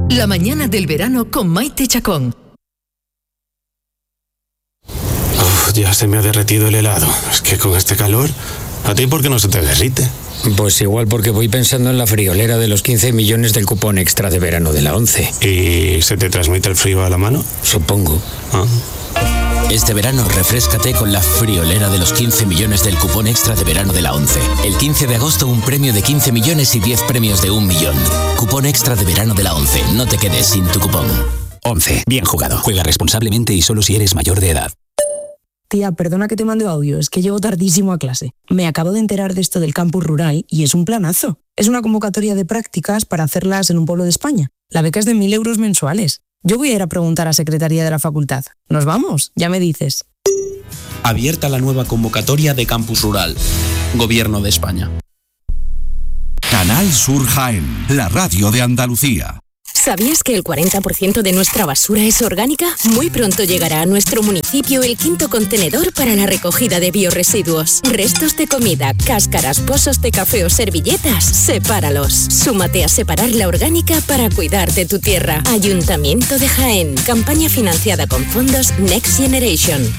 La mañana del verano con Maite Chacón. Ya se me ha derretido el helado. Es que con este calor, ¿a ti por qué no se te derrite? Pues igual porque voy pensando en la friolera de los 15 millones del cupón extra de verano de la 11. ¿Y se te transmite el frío a la mano? Supongo. Este verano refréscate con la friolera de los 15 millones del cupón extra de verano de la 11. El 15 de agosto un premio de 15 millones y 10 premios de 1 millón. Cupón extra de verano de la 11. No te quedes sin tu cupón. 11. Bien jugado. Juega responsablemente y solo si eres mayor de edad. Tía, perdona que te mande audio, es que llego tardísimo a clase. Me acabo de enterar de esto del campus rural y es un planazo. Es una convocatoria de prácticas para hacerlas en un pueblo de España. La beca es de 1.000 euros mensuales. Yo voy a ir a preguntar a Secretaría de la Facultad. ¿Nos vamos? Ya me dices. Abierta la nueva convocatoria de Campus Rural. Gobierno de España. Canal Sur Jaén, la radio de Andalucía. ¿Sabías que el 40% de nuestra basura es orgánica? Muy pronto llegará a nuestro municipio el 5º contenedor para la recogida de biorresiduos. Restos de comida, cáscaras, pozos de café o servilletas, sepáralos. Súmate a separar la orgánica para cuidar de tu tierra. Ayuntamiento de Jaén. Campaña financiada con fondos Next Generation.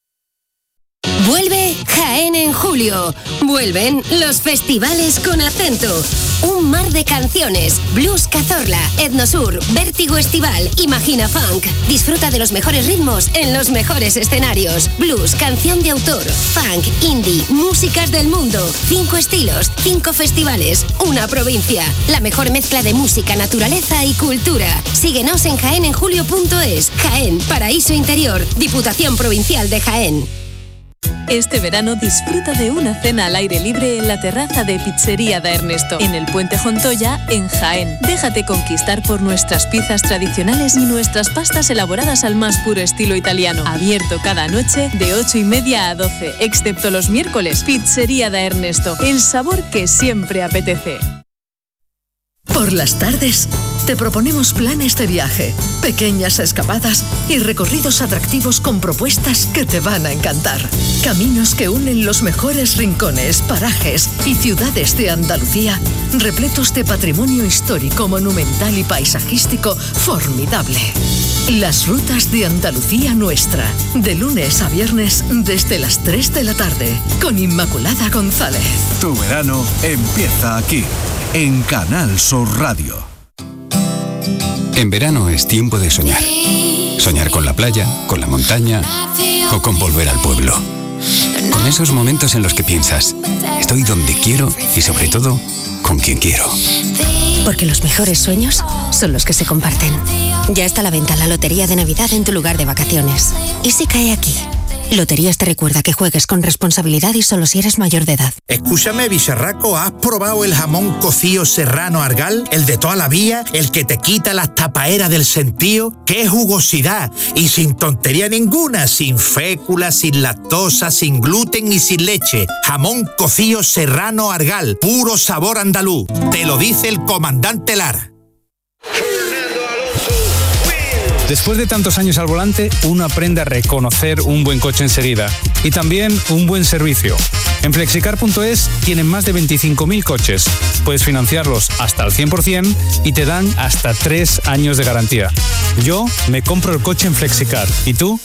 Vuelve Jaén en julio. Vuelven los festivales con acento. Un mar de canciones. Blues Cazorla, Etnosur, Vértigo Estival, Imagina Funk. Disfruta de los mejores ritmos en los mejores escenarios. Blues, canción de autor, funk, indie, músicas del mundo. 5 estilos, 5 festivales, una provincia. La mejor mezcla de música, naturaleza y cultura. Síguenos en jaenenjulio.es. Jaén, paraíso interior. Diputación Provincial de Jaén. Este verano disfruta de una cena al aire libre en la terraza de Pizzería da Ernesto, en el Puente Jontoya, en Jaén. Déjate conquistar por nuestras pizzas tradicionales y nuestras pastas elaboradas al más puro estilo italiano. Abierto cada noche de 8:30 a 12, excepto los miércoles. Pizzería da Ernesto, el sabor que siempre apetece. Por las tardes, te proponemos planes de viaje, pequeñas escapadas y recorridos atractivos con propuestas que te van a encantar. Caminos que unen los mejores rincones, parajes y ciudades de Andalucía, repletos de patrimonio histórico, monumental y paisajístico formidable. Las rutas de Andalucía Nuestra, de lunes a viernes desde las 3 de la tarde, con Inmaculada González. Tu verano empieza aquí, en Canal Sur Radio. En verano es tiempo de soñar. Soñar con la playa, con la montaña o con volver al pueblo. Con esos momentos en los que piensas, estoy donde quiero y sobre todo, con quien quiero. Porque los mejores sueños son los que se comparten. Ya está a la venta la Lotería de Navidad en tu lugar de vacaciones. ¿Y si cae aquí? Loterías te recuerda que juegues con responsabilidad y solo si eres mayor de edad. Escúchame, bicharraco, ¿has probado el jamón cocido serrano Argal? El de toda la vida, el que te quita las tapaeras del sentío. ¡Qué jugosidad! Y sin tontería ninguna, sin fécula, sin lactosa, sin gluten y sin leche. Jamón cocido serrano Argal, puro sabor andaluz. Te lo dice el comandante Lara. Después de tantos años al volante, uno aprende a reconocer un buen coche enseguida y también un buen servicio. En Flexicar.es tienen más de 25.000 coches. Puedes financiarlos hasta el 100% y te dan hasta 3 años de garantía. Yo me compro el coche en Flexicar. ¿Y tú?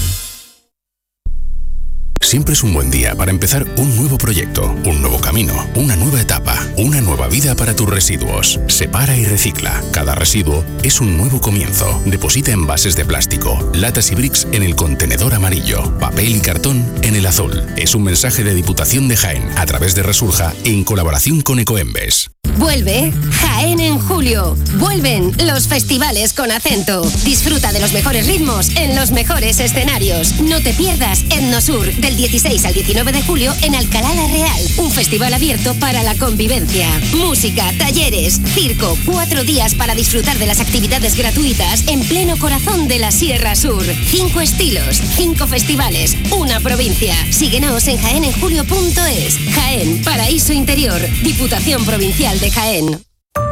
Siempre es un buen día para empezar un nuevo proyecto, un nuevo camino, una nueva etapa, una nueva vida para tus residuos. Separa y recicla. Cada residuo es un nuevo comienzo. Deposita envases de plástico, latas y bricks en el contenedor amarillo, papel y cartón en el azul. Es un mensaje de Diputación de Jaén a través de Resurja en colaboración con Ecoembes. Vuelve Jaén en julio. Vuelven los festivales con acento. Disfruta de los mejores ritmos en los mejores escenarios. No te pierdas Etnosur del 16 al 19 de julio en Alcalá la Real. Un festival abierto para la convivencia. Música, talleres, circo. 4 días para disfrutar de las actividades gratuitas en pleno corazón de la Sierra Sur. 5 estilos, 5 festivales, una provincia. Síguenos en jaenenjulio.es. Jaén, paraíso interior. Diputación Provincial de Jaén.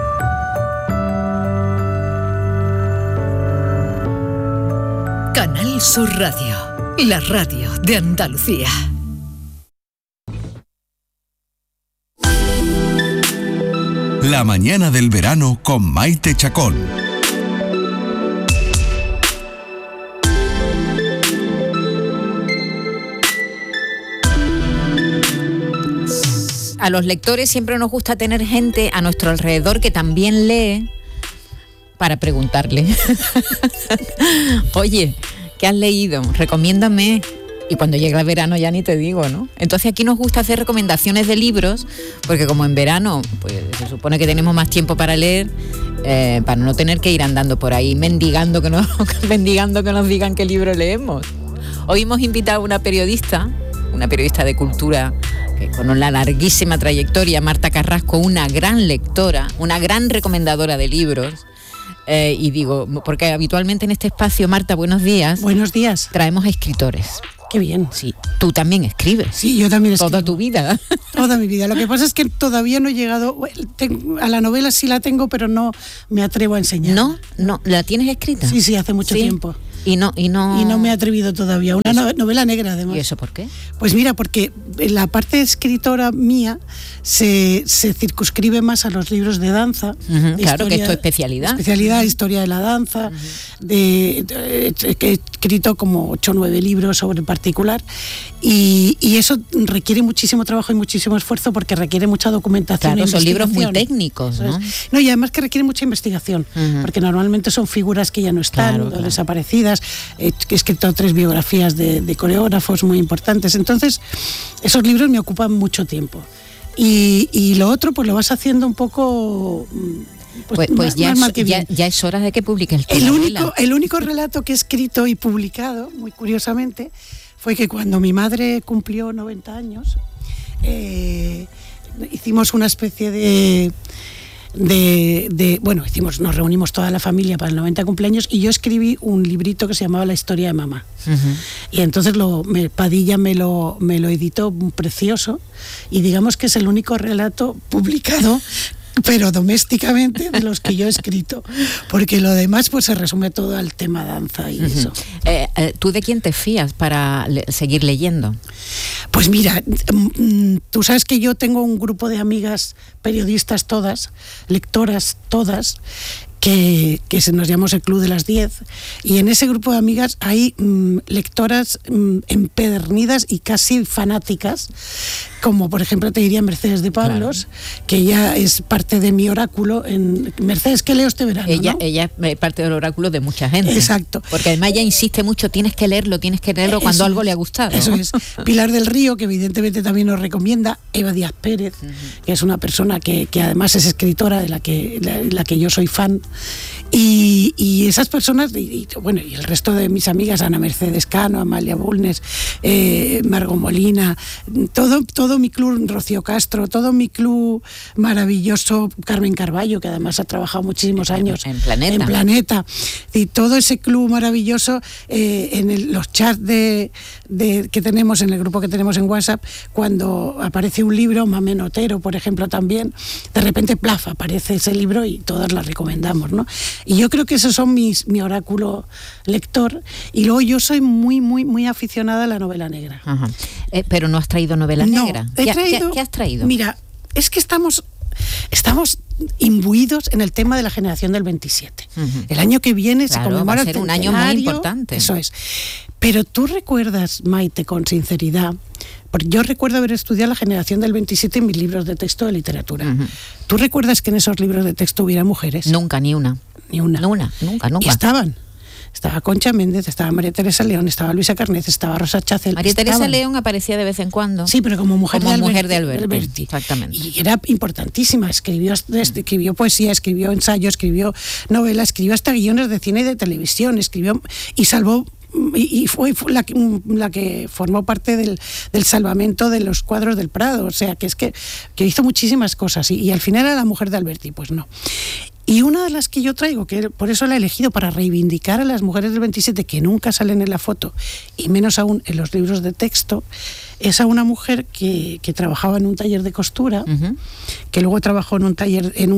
Canal Sur Radio, la radio de Andalucía. La mañana del verano con Maite Chacón. a los lectores siempre nos gusta tener gente a nuestro alrededor que también lee para preguntarle. Oye, ¿qué has leído? Recomiéndame. Y cuando llega el verano ya ni te digo, ¿no? Entonces aquí nos gusta hacer recomendaciones de libros, porque como en verano pues se supone que tenemos más tiempo para leer, para no tener que ir andando por ahí mendigando que nos digan qué libro leemos. Hoy hemos invitado a una periodista de cultura, con una larguísima trayectoria, Marta Carrasco, una gran lectora, una gran recomendadora de libros. Y digo, porque habitualmente en este espacio, Marta, buenos días. Buenos días. Traemos a escritores. Qué bien. Sí, tú también escribes. Sí, yo también escribo. Toda tu vida. Toda mi vida. Lo que pasa es que todavía no he llegado, a la novela sí la tengo, pero no me atrevo a enseñar. ¿No? ¿La tienes escrita? Sí, hace mucho tiempo. Y no me he atrevido todavía. Una novela negra, además. ¿Y eso por qué? Pues mira, porque la parte escritora mía se circunscribe más a los libros de danza. Claro, que es tu especialidad. Historia de la danza. Que he escrito como 8 o 9 libros sobre particular. Y eso requiere muchísimo trabajo y muchísimo esfuerzo porque requiere mucha documentación. Claro, son libros muy técnicos, ¿no? No, y además que requiere mucha investigación, porque normalmente son figuras que ya no están, desaparecidas. He escrito 3 biografías de coreógrafos muy importantes. Entonces, esos libros me ocupan mucho tiempo. Y lo otro, pues lo vas haciendo un poco... Pues ya es hora de que publiques el único relato que he escrito y publicado, muy curiosamente, fue que cuando mi madre cumplió 90 años, hicimos una especie nos reunimos toda la familia para el 90 cumpleaños y yo escribí un librito que se llamaba La historia de mamá. Y entonces Padilla me lo editó precioso y digamos que es el único relato publicado pero domésticamente de los que yo he escrito, porque lo demás pues se resume todo al tema danza y eso. ¿Tú de quién te fías para seguir leyendo? Pues mira, tú sabes que yo tengo un grupo de amigas periodistas todas, lectoras todas, que nos llamamos el Club de las 10, y en ese grupo de amigas hay lectoras empedernidas y casi fanáticas, como por ejemplo te diría Mercedes de Pablos, que ella es parte de mi oráculo. Mercedes, ¿qué leo este verano? Ella es parte del oráculo de mucha gente. Exacto. Porque además ella insiste mucho, tienes que leerlo cuando algo le ha gustado. Eso es. Pilar del Río, que evidentemente también nos recomienda, Eva Díaz Pérez, que es una persona que además es escritora de la que yo soy fan. Y esas personas, y el resto de mis amigas, Ana Mercedes Cano, Amalia Bulnes, Margot Molina, todo mi club, Rocío Castro, todo mi club maravilloso, Carmen Carballo, que además ha trabajado muchísimos años en Planeta, y todo ese club maravilloso, los chats que tenemos, en el grupo que tenemos en WhatsApp, cuando aparece un libro, Mamen Otero, por ejemplo, también, de repente, plaf, aparece ese libro y todas la recomendamos, ¿no? Y yo creo que esos son mi oráculo lector. Y luego yo soy muy, muy, muy aficionada a la novela negra. Pero no has traído novela negra. ¿Qué has traído? Mira, es que estamos imbuidos en el tema de la generación del 27. El año que viene se conmemora va a ser un año muy importante. Eso es. Pero tú recuerdas, Maite, con sinceridad, porque yo recuerdo haber estudiado la generación del 27 en mis libros de texto de literatura. ¿Tú recuerdas que en esos libros de texto hubiera mujeres? Nunca, ni una. Nunca. Y estaban. Estaba Concha Méndez, estaba María Teresa León, estaba Luisa Carnez, estaba Rosa Chacel. María Teresa León aparecía de vez en cuando. Sí, pero como mujer de Alberti. Exactamente. Y era importantísima. Escribió poesía, escribió ensayo, escribió novela, escribió hasta guiones de cine y de televisión, escribió y salvó. Y fue la que formó parte del salvamento de los cuadros del Prado. O sea, que hizo muchísimas cosas. Y al final era la mujer de Alberti. Pues no. Y una de las que yo traigo, que por eso la he elegido, para reivindicar a las mujeres del 27 que nunca salen en la foto, y menos aún en los libros de texto, es a una mujer que trabajaba en un taller de costura, que luego trabajó en un taller, en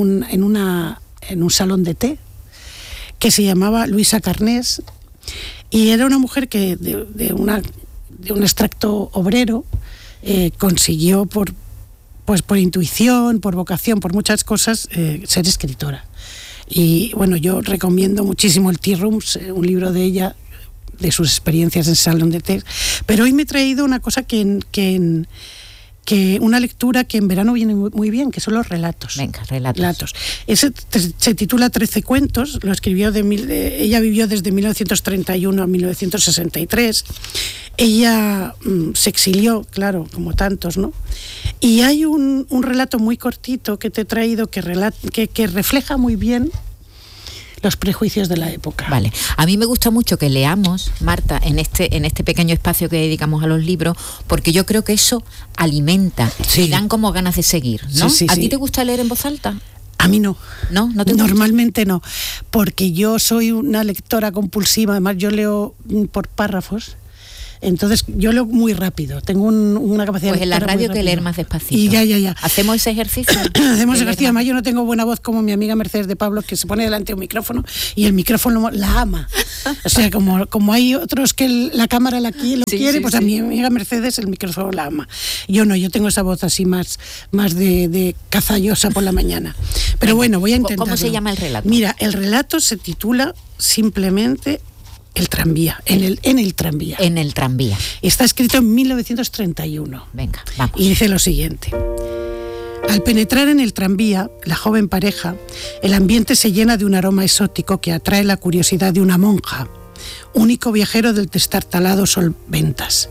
un salón de té, que se llamaba Luisa Carnés, y era una mujer que de un extracto obrero consiguió por intuición, por vocación, por muchas cosas, ser escritora. Y bueno, yo recomiendo muchísimo el Tea Rooms, un libro de ella, de sus experiencias en salón de té. Pero hoy me he traído una cosa que una lectura que en verano viene muy bien, que son los relatos. Venga, relatos. Ese se titula 13 cuentos, lo escribió ella vivió desde 1931 a 1963. Ella se exilió, claro, como tantos, ¿no? Y hay un relato muy cortito que te he traído que refleja muy bien los prejuicios de la época. Vale. A mí me gusta mucho que leamos, Marta, en este pequeño espacio que dedicamos a los libros, porque yo creo que eso alimenta y dan como ganas de seguir, ¿no? Sí, ¿A ti te gusta leer en voz alta? A mí no. ¿No te gusta? Normalmente no, porque yo soy una lectora compulsiva, además yo leo por párrafos. Entonces yo leo muy rápido, tengo una capacidad pues de en la radio hay que leer más despacito. Y ya. ¿Hacemos ese ejercicio? Hacemos ejercicio, además yo no tengo buena voz como mi amiga Mercedes de Pablo, que se pone delante de un micrófono y el micrófono la ama. O sea, como hay otros que la cámara lo quiere, pues a mi amiga Mercedes el micrófono la ama. Yo no, yo tengo esa voz así más de cazallosa por la mañana. Pero bueno, voy a intentarlo. ¿Cómo se llama el relato? Mira, el relato se titula simplemente El tranvía, en el tranvía. En el tranvía. Está escrito en 1931. Venga, vamos. Y dice lo siguiente. Al penetrar en el tranvía, la joven pareja, el ambiente se llena de un aroma exótico que atrae la curiosidad de una monja, único viajero del destartalado Solventas.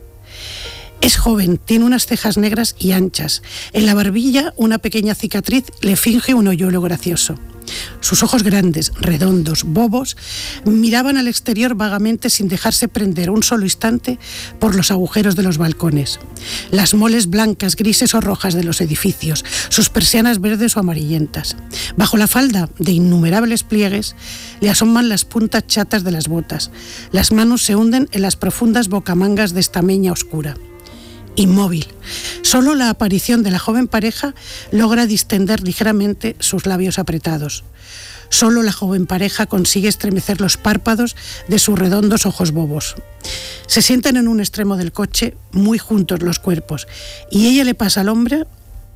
Es joven, tiene unas cejas negras y anchas. En la barbilla, una pequeña cicatriz le finge un hoyuelo gracioso. Sus ojos grandes, redondos, bobos, miraban al exterior vagamente sin dejarse prender un solo instante por los agujeros de los balcones. Las moles blancas, grises o rojas de los edificios, sus persianas verdes o amarillentas. Bajo la falda de innumerables pliegues le asoman las puntas chatas de las botas. Las manos se hunden en las profundas bocamangas de estameña oscura. Inmóvil. Solo la aparición de la joven pareja logra distender ligeramente sus labios apretados. Solo la joven pareja consigue estremecer los párpados de sus redondos ojos bobos. Se sientan en un extremo del coche, muy juntos los cuerpos, y ella le pasa al hombre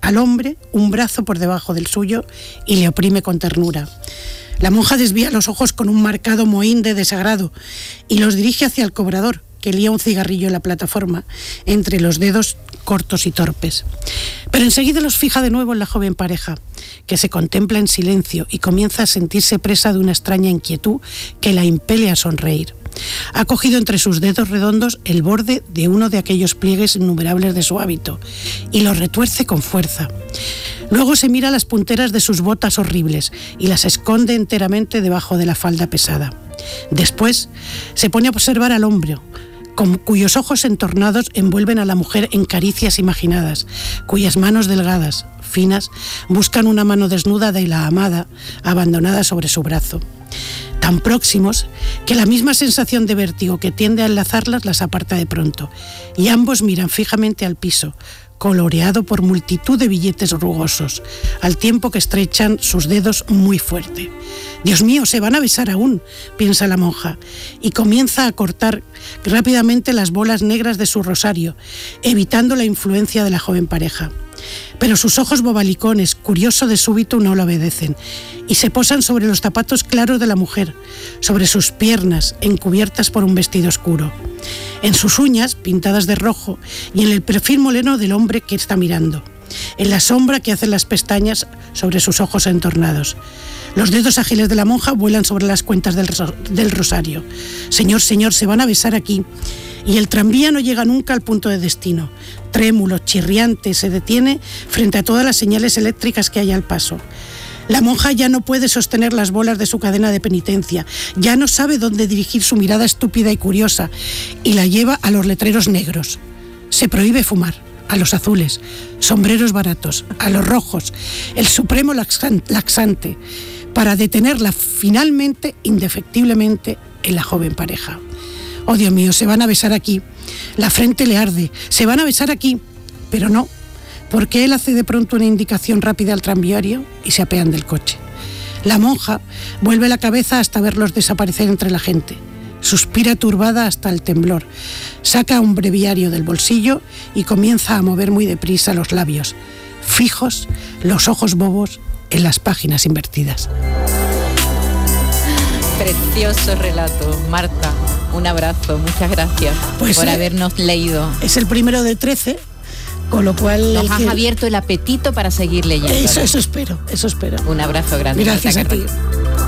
un brazo por debajo del suyo y le oprime con ternura. La monja desvía los ojos con un marcado mohín de desagrado y los dirige hacia el cobrador, que lía un cigarrillo en la plataforma, entre los dedos cortos y torpes. Pero enseguida los fija de nuevo en la joven pareja, que se contempla en silencio y comienza a sentirse presa de una extraña inquietud que la impele a sonreír. Ha cogido entre sus dedos redondos el borde de uno de aquellos pliegues innumerables de su hábito y lo retuerce con fuerza. Luego se mira las punteras de sus botas horribles y las esconde enteramente debajo de la falda pesada. Después se pone a observar al hombre, cuyos ojos entornados envuelven a la mujer en caricias imaginadas, cuyas manos delgadas, finas, buscan una mano desnuda de la amada, abandonada sobre su brazo. Tan próximos que la misma sensación de vértigo que tiende a enlazarlas las aparta de pronto, y ambos miran fijamente al piso, coloreado por multitud de billetes rugosos, al tiempo que estrechan sus dedos muy fuerte. Dios mío, se van a besar aún, piensa la monja, y comienza a cortar rápidamente las bolas negras de su rosario, evitando la influencia de la joven pareja. Pero sus ojos bobalicones, curioso de súbito, no lo obedecen, y se posan sobre los zapatos claros de la mujer, sobre sus piernas, encubiertas por un vestido oscuro, en sus uñas, pintadas de rojo, y en el perfil moreno del hombre que está mirando, en la sombra que hacen las pestañas sobre sus ojos entornados. Los dedos ágiles de la monja vuelan sobre las cuentas del rosario. Señor, señor, se van a besar aquí. Y el tranvía no llega nunca al punto de destino. Trémulo, chirriante, se detiene frente a todas las señales eléctricas que hay al paso. La monja ya no puede sostener las bolas de su cadena de penitencia, ya no sabe dónde dirigir su mirada estúpida y curiosa, y la lleva a los letreros negros. Se prohíbe fumar, a los azules, sombreros baratos, a los rojos, el supremo laxante, para detenerla finalmente, indefectiblemente, en la joven pareja. Oh, Dios mío, se van a besar aquí. La frente le arde. Se van a besar aquí. Pero no, porque él hace de pronto una indicación rápida al tranviario y se apean del coche. La monja vuelve la cabeza hasta verlos desaparecer entre la gente. Suspira turbada hasta el temblor. Saca un breviario del bolsillo y comienza a mover muy deprisa los labios, fijos, los ojos bobos en las páginas invertidas. Precioso relato, Marta. Un abrazo, muchas gracias por habernos leído. Es el primero de 13, Con lo cual... Nos has abierto el apetito para seguir leyendo. Eso espero. Un abrazo grande. Gracias a ti.